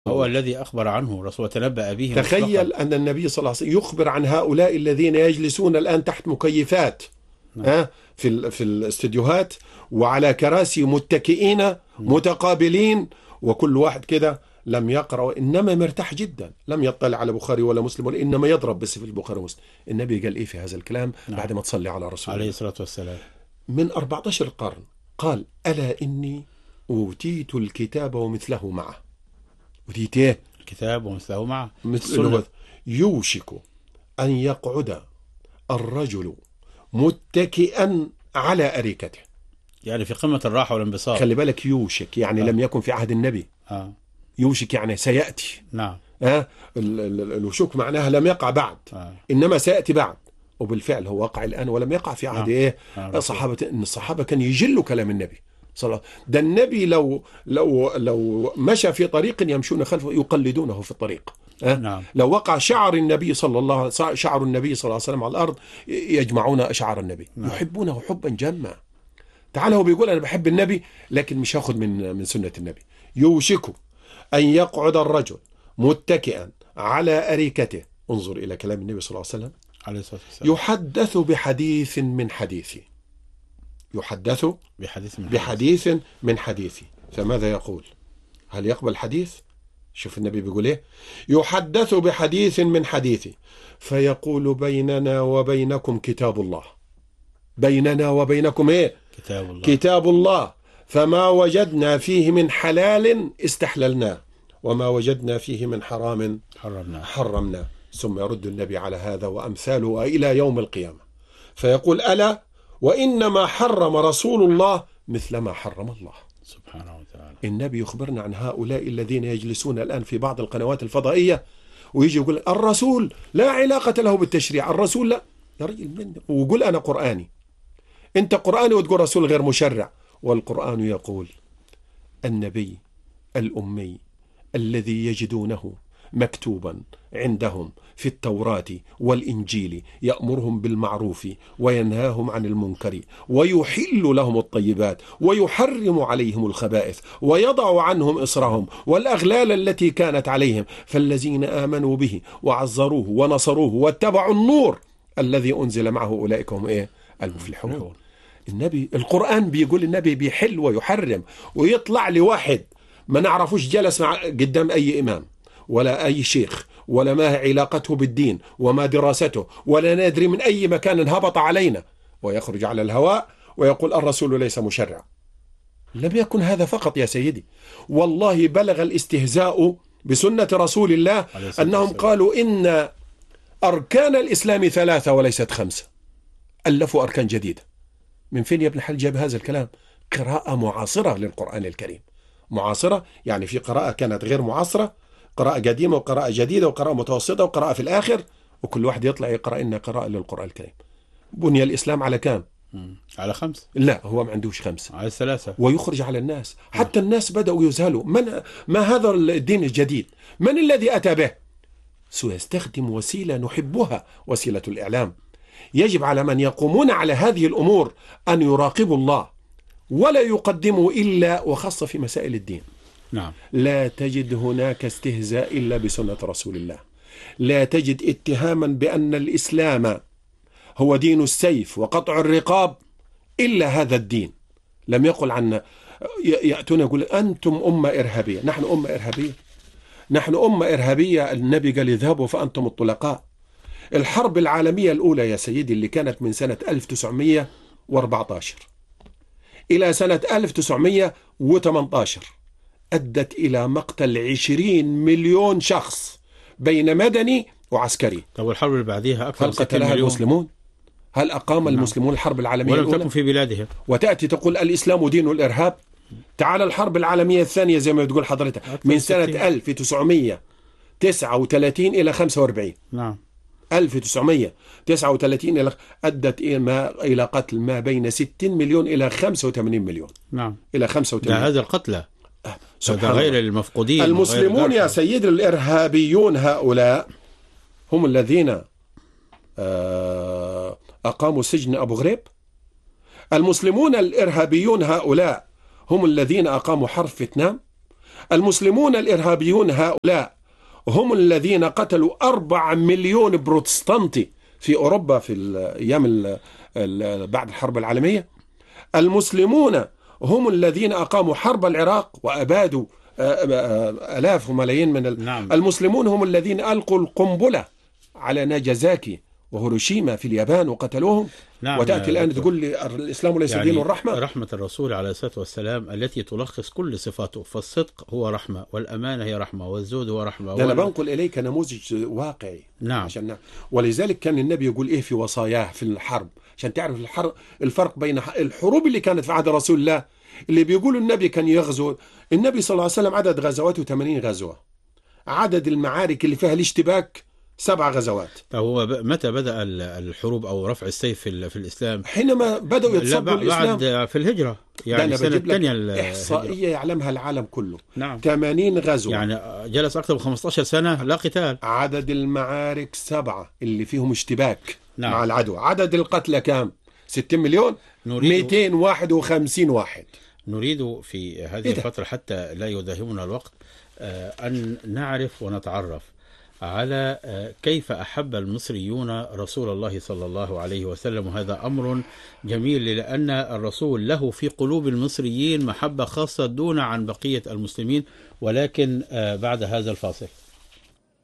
هو الذي أخبر عنه رسول تنبأ به مسبقا. تخيل أن النبي صلى الله عليه وسلم يخبر عن هؤلاء الذين يجلسون الآن تحت مكيفات في الاستديوهات وعلى كراسي متكئين متقابلين، وكل واحد كده لم يقرأ، إنما مرتاح جدا، لم يطلع على بخاري ولا مسلم، ولا إنما يضرب بس في البخاري ومسلم. النبي قال إيه في هذا الكلام بعد ما تصلي على رسول عليه الصلاة والسلام؟ من 14 قرن قال: ألا إني أوتيت الكتاب ومثله معه. أوتيت إيه؟ الكتاب ومثله معه، مثل يوشك أن يقعد الرجل متكئا على أريكته، يعني في قمة الراحة والانبساط. خلي بالك، يوشك يعني لم يكن في عهد النبي. يوشك يعني سيأتي. نعم. الوشوك معناها لم يقع بعد، إنما سيأتي بعد، وبالفعل هو وقع الآن ولم يقع في عهد إيه؟ الصحابة كان يجلوا كلام النبي صلى. ده النبي لو مشى في طريق يمشون خلفه يقلدونه في الطريق. نعم. لو وقع شعر النبي صلى الله عليه وسلم على الأرض يجمعون أشعار النبي. نعم. يحبونه حبا جما. تعال هو بيقول أنا بحب النبي لكن مش هاخد من سنة النبي. يوشك أن يقعد الرجل متكئا على أريكته، انظر إلى كلام النبي صلى الله عليه وسلم، يحدث بحديث من حديثي، يحدث بحديث من حديثي. فماذا يقول؟ هل يقبل حديث؟ شوف النبي بيقول ايه: يحدث بحديث من حديثي فيقول بيننا وبينكم كتاب الله. بيننا وبينكم ايه؟ كتاب الله. كتاب الله، فما وجدنا فيه من حلال استحللناه وما وجدنا فيه من حرام حرمناه. ثم يرد النبي على هذا وأمثاله إلى يوم القيامة فيقول: ألا وإنما حرم رسول الله مثل ما حرم الله سبحانه وتعالى. النبي يخبرنا عن هؤلاء الذين يجلسون الآن في بعض القنوات الفضائية ويجي يقول الرسول لا علاقة له بالتشريع، الرسول لا. يا رجل، ويقول أنا قرآني، أنت قرآني وتقول رسول غير مشرع. والقرآن يقول: النبي الأمي الذي يجدونه مكتوبا عندهم في التوراة والإنجيل يأمرهم بالمعروف وينهاهم عن المنكر ويحل لهم الطيبات ويحرم عليهم الخبائث ويضع عنهم إصرهم والأغلال التي كانت عليهم، فالذين آمنوا به وعزروه ونصروه واتبعوا النور الذي أنزل معه أولئك هم إيه؟ المفلحون. النبي القرآن بيقول النبي بيحل ويحرم، ويطلع لي واحد ما نعرفوش جلس قدام أي إمام ولا أي شيخ ولا ما علاقته بالدين وما دراسته ولا ندري من أي مكان هبط علينا، ويخرج على الهواء ويقول الرسول ليس مشرع. لم يكن هذا فقط يا سيدي، والله بلغ الاستهزاء بسنة رسول الله أنهم قالوا إن أركان الإسلام 3 وليست 5. ألفوا أركان جديدة. من فين يا ابن الحل جاب هذا الكلام؟ قراءة معاصرة للقرآن الكريم. معاصرة يعني في قراءة كانت غير معاصرة، قراءة قديمة وقراءة جديدة وقراءة متوسطة وقراءة في الآخر، وكل واحد يطلع يقرأ إن قراءة للقرآن الكريم. بني الإسلام على كام؟ على 5. لا، هو ما عندوش 5، على 3. ويخرج على الناس حتى الناس بدأوا يذهلوا ما هذا الدين الجديد؟ من الذي أتى به؟ سيستخدم وسيلة نحبها، وسيلة الإعلام. يجب على من يقومون على هذه الأمور أن يراقبوا الله ولا يقدموا إلا وخاصة في مسائل الدين. نعم. لا تجد هناك استهزاء إلا بسنة رسول الله، لا تجد اتهاما بأن الإسلام هو دين السيف وقطع الرقاب إلا هذا الدين. لم يقل عنا يأتون يقول أنتم أمة إرهابية. نحن أمة إرهابية؟ نحن أمة إرهابية؟ النبي قال اذهبوا فأنتم الطلقاء. الحرب العالمية الأولى يا سيدي اللي كانت من سنة 1914 إلى سنة 1918 أدت إلى مقتل 20 مليون شخص بين مدني وعسكري. طب والحرب اللي بعديها أكثر هل قتلها المسلمون؟ هل أقام المسلمون الحرب العالمية الأولى؟ ولم تكن في بلادهم. وتأتي تقول الإسلام دين الإرهاب. تعال الحرب العالمية الثانية زي ما بتقول حضرتك من سنة 1939 إلى 45. نعم. 1939 أدت إلى قتل ما بين 60 مليون إلى 85 مليون. نعم. إلى 85. هذا القتلة هذا غير المفقودين. المسلمون يا سيد الإرهابيون هؤلاء هم الذين أقاموا سجن أبو غريب. المسلمون الإرهابيون هؤلاء هم الذين أقاموا حرب فيتنام. المسلمون الإرهابيون هؤلاء هم الذين قتلوا 4 مليون بروتستانتي في أوروبا في الأيام بعد الحرب العالمية. المسلمون هم الذين أقاموا حرب العراق وأبادوا آلاف وملايين من نعم. المسلمون هم الذين ألقوا القنبلة على ناجازاكي وهيروشيما في اليابان وقتلوهم. نعم. وتأتي الآن تقول لي الإسلام ليس يعني دين الرحمة. رحمة الرسول عليه الصلاة والسلام التي تلخص كل صفاته، فالصدق هو رحمة، والأمانة هي رحمة، والزهد هو رحمة. أنا بنقل إليك نموذج واقعي. نعم. عشان ولذلك كان النبي يقول إيه في وصاياه في الحرب، عشان تعرف الفرق بين الحروب اللي كانت في عهد رسول الله، اللي بيقولوا النبي كان يغزو. النبي صلى الله عليه وسلم عدد غزواته 80 غزوة، عدد المعارك اللي فيها الاشتباك 7 غزوات. فهو متى بدأ الحروب أو رفع السيف في الإسلام؟ حينما بدأوا يتصدوا الإسلام بعد في الهجرة، يعني السنة الثانية إحصائية يعلمها العالم كله. نعم. 80 غزوة، يعني جلس أكثر من 15 سنة لا قتال. عدد المعارك 7 اللي فيهم اشتباك. نعم. مع العدو. عدد القتلى كام؟ 60 مليون، 251 واحد. نريد في هذه الفترة حتى لا يداهمنا الوقت أن نعرف ونتعرف على كيف أحب المصريون رسول الله صلى الله عليه وسلم، وهذا أمر جميل لأن الرسول له في قلوب المصريين محبة خاصة دون عن بقية المسلمين، ولكن بعد هذا الفاصل.